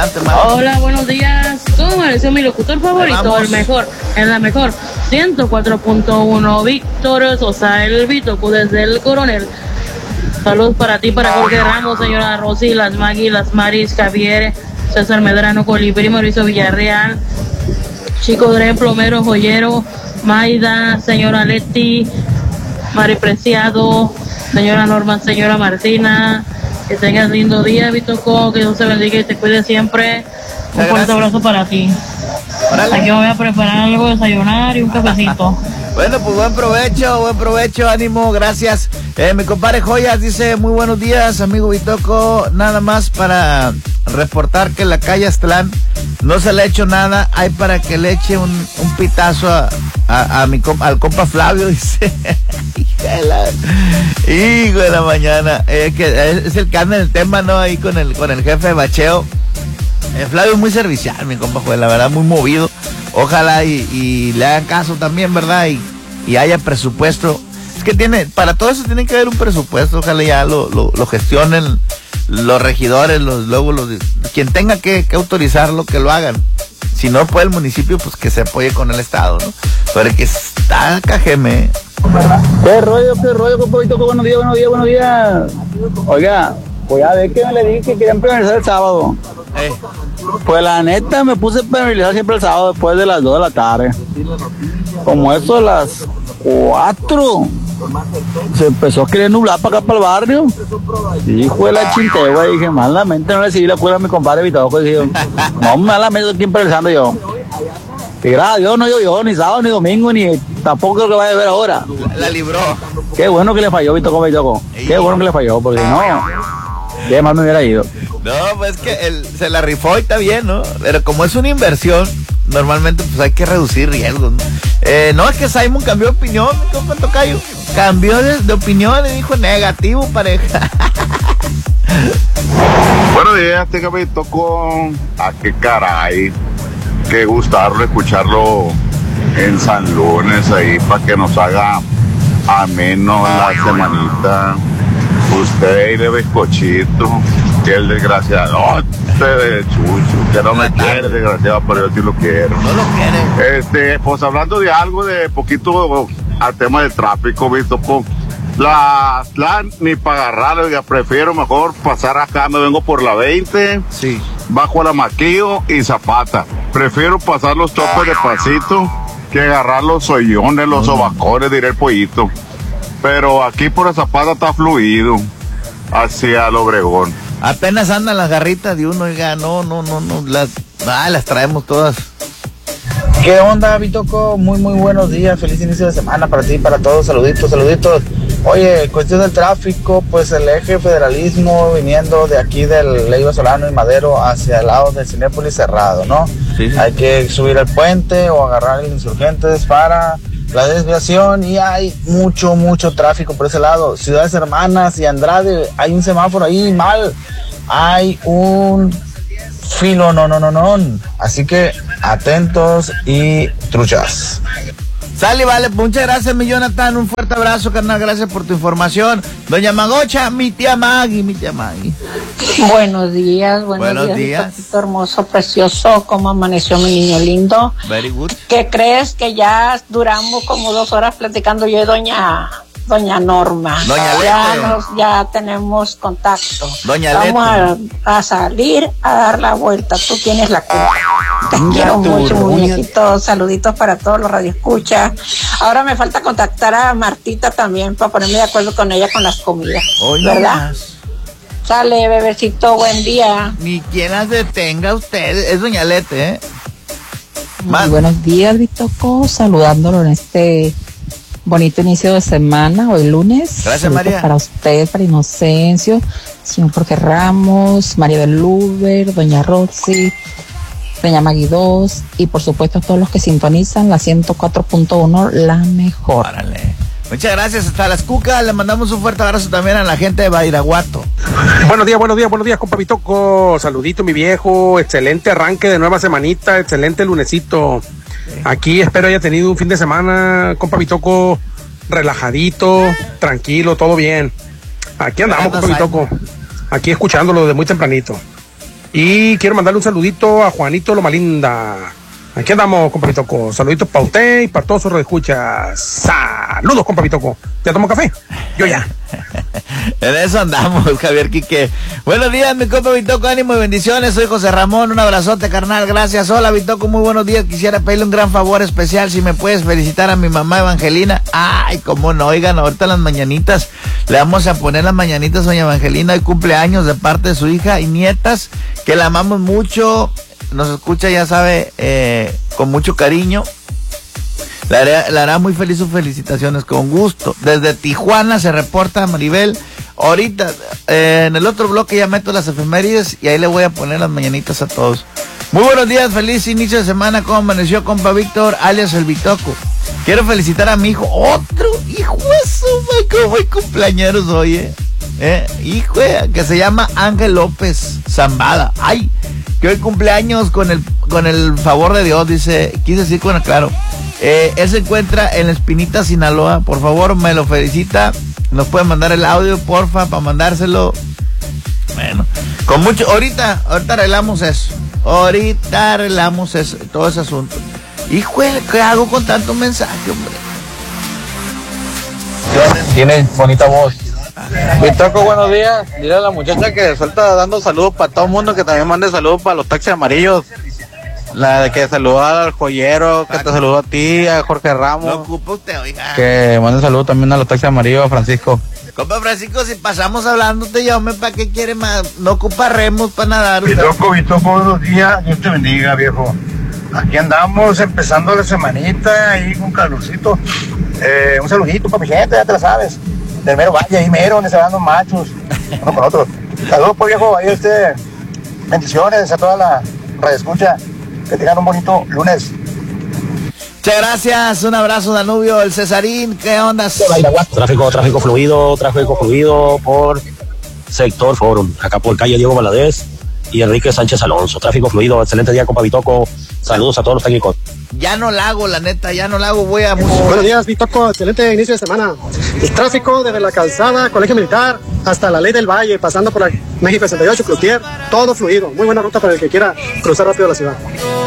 Adelante, Mari. Hola, buenos días. ¿Cómo amaneció mi locutor favorito? El mejor, en la mejor. 104.1, Víctor Sosa, el Vitoco desde el Coronel. Saludos para ti, para Jorge Ramos, señora Rosy, las Maggie, las Maris, Javier, César Medrano, Colibrí, Mauricio Villarreal, Chico Dren, Plomero, Joyero, Maida, señora Leti, Mari Preciado, señora Norma, señora Martina. Que tengas lindo día, Vitoco, que Dios te bendiga y te cuide siempre. Un fuerte abrazo para ti. Órale. Aquí me voy a preparar algo de desayunar y un cafecito. Bueno, pues buen provecho, ánimo, gracias. Mi compadre Joyas dice, muy buenos días, amigo Vitoco, nada más para reportar que la calle Aztlán no se le ha hecho nada, hay para que le eche un pitazo al compa Flavio, dice. Hijo de la mañana, que es el que anda en el tema, ¿no? Ahí con el jefe de bacheo. Flavio es muy servicial, mi compa, pues, la verdad, muy movido. Ojalá y le hagan caso también, ¿verdad? Y haya presupuesto. Es que para todo eso tiene que haber un presupuesto. Ojalá ya lo gestionen los regidores, quien tenga que autorizarlo, que lo hagan. Si no puede el municipio, pues que se apoye con el Estado, ¿no? Pero que está cajeme. ¿Qué rollo, compa Vitoco? Buenos días. Oiga, pues ya ve que me le dije que querían penalizar el sábado. Pues la neta me puse a penalizar siempre el sábado después de las 2 de la tarde. Como eso de las 4 se empezó a querer nublar para acá para el barrio. Hijo de la chintegua, dije, malamente no le seguí la cuerda a mi compadre Vitoco. Dije, no, malamente estoy penalizando yo. Y gracias a Dios no llovió ni sábado ni domingo ni tampoco creo que vaya a ver ahora. La libró. Qué bueno que le falló Vitoco. Qué bueno que le falló, porque no, qué mal me hubiera ido. No, pues es que se la rifó y está bien, ¿no? Pero como es una inversión, normalmente pues hay que reducir riesgos, ¿no? No, es que Simon cambió de opinión, compa Tocayo. Cambió de opinión y dijo negativo, pareja. Buenos días, te Vitoco. ¿A qué caray? Qué gustarlo, escucharlo en San Lunes ahí para que nos haga ameno la semanita. Usted y de bizcochito, que el desgraciado de Chucho, que no me quiere, desgraciado, pero yo sí lo quiero. No lo quiere. Pues hablando de algo, de poquito al tema del tráfico, Vitoco. La ni para agarrarlo, ya prefiero mejor pasar acá, me vengo por la 20, sí, bajo a la Maquillo y Zapata. Prefiero pasar los topes de pasito que agarrar los hoyones, los sobacones, diré el pollito. Pero aquí por la Zapata está fluido hacia el Obregón. Apenas andan las garritas de uno, oiga, no, las traemos todas. ¿Qué onda, Vitoco? Muy buenos días, feliz inicio de semana para ti, para todos, saluditos. Oye, cuestión del tráfico, pues el eje federalismo viniendo de aquí del Leiva Solano y Madero hacia el lado de Cinépolis cerrado, ¿no? Sí. Hay que subir el puente o agarrar el Insurgentes para la desviación y hay mucho tráfico por ese lado. Ciudades Hermanas y Andrade, hay un semáforo ahí mal, hay un filo, no. Así que atentos y truchas. Sale, vale, muchas gracias, mi Jonathan, un fuerte abrazo, carnal, gracias por tu información. Doña Magocha, mi tía Maggie. Buenos días. Papito hermoso, precioso, ¿cómo amaneció mi niño lindo? Very good. ¿Qué crees? Que ya duramos como 2 horas platicando yo y doña Norma. Ya tenemos contacto. Vamos a salir a dar la vuelta. Tú tienes la culpa. Te quiero mucho, muñequito. Saluditos para todos los radioescuchas. Ahora me falta contactar a Martita también para ponerme de acuerdo con ella con las comidas. ¿Verdad? Sale, bebecito, buen día. Ni quien las detenga usted. Es doña Lete, ¿eh? Muy buenos días, Vitoco. Saludándolo en este bonito inicio de semana, hoy lunes. Gracias, María. Para usted, para Inocencio, señor Jorge Ramos, María del Uber, doña Roxy, doña Maggie 2 y por supuesto todos los que sintonizan la 104.1, la mejor. Árale. Muchas gracias, hasta las cucas. Le mandamos un fuerte abrazo también a la gente de Badiraguato. Buenos días, compa Vitoco. Saludito, mi viejo. Excelente arranque de nueva semanita, excelente lunesito. Aquí espero haya tenido un fin de semana, compa Vitoco, relajadito, tranquilo, todo bien. Aquí andamos, compa Vitoco. Aquí escuchándolo desde muy tempranito. Y quiero mandarle un saludito a Juanito Lomalinda. Aquí andamos, compa Pitoco. Saluditos para usted y para todos sus escuchas. Saludos, compa Pitoco. ¿Ya tomó café? Yo ya. En eso andamos, Javier Quique. Buenos días, mi compa Pitoco, ánimo y bendiciones. Soy José Ramón, un abrazote, carnal, gracias. Hola, Pitoco, muy buenos días. Quisiera pedirle un gran favor especial, si me puedes felicitar a mi mamá Evangelina. Ay, cómo no, oigan, ahorita las mañanitas, le vamos a poner las mañanitas a doña Evangelina. Hoy cumpleaños de parte de su hija y nietas, que la amamos mucho. Nos escucha, ya sabe, con mucho cariño. Le hará muy feliz sus felicitaciones, con gusto. Desde Tijuana se reporta Maribel. Ahorita, en el otro bloque ya meto las efemérides y ahí le voy a poner las mañanitas a todos. Muy buenos días, feliz inicio de semana. ¿Cómo amaneció, compa Víctor, alias el Bitoco? Quiero felicitar a mi hijo, otro hijo de su madre, como hay cumpleañeros hoy, hijo, que se llama Ángel López Zambada. Ay, que hoy cumpleaños con el favor de Dios, dice, quise decir con claro. Él se encuentra en La Espinita, Sinaloa. Por favor, me lo felicita. Nos puede mandar el audio, porfa, para mandárselo. Bueno, con mucho, ahorita arreglamos eso. Todo ese asunto. Hijo, ¿qué hago con tanto mensaje, hombre? Tienes bonita voz. Pitoco, buenos días. Dile a la muchacha que suelta dando saludos para todo el mundo, que también mande saludos para los taxis amarillos. La de que saludó al joyero, que te saludó a ti, a Jorge Ramos. Lo ocupa usted, oiga. Que mande saludos también a los taxis amarillos, a Francisco. Compa Francisco, si pasamos hablándote, ya, hombre, ¿para qué quiere más? No ocupa remos para nadar. Pitoco, buenos días. Dios te bendiga, viejo. Aquí andamos empezando la semanita ahí con calorcito. Un saludito para mi gente, ya te la sabes. Del mero valle, ahí mero, donde se van los machos, uno con otro. Saludos, pues, viejo, ahí bendiciones a toda la radioescucha. Que tengan un bonito lunes. Muchas gracias, un abrazo, Danubio, el Cesarín, ¿qué onda? Tráfico fluido por sector Forum, acá por calle Diego Valadez y Enrique Sánchez Alonso. Tráfico fluido, excelente día, compa Bitoco. Saludos a todos los técnicos. Ya no la hago, la neta, voy a música. Buenos días, Bitoco, excelente inicio de semana. El tráfico desde la calzada, Colegio Militar, hasta la Ley del Valle, pasando por la México 68, Cloutier, todo fluido. Muy buena ruta para el que quiera cruzar rápido la ciudad.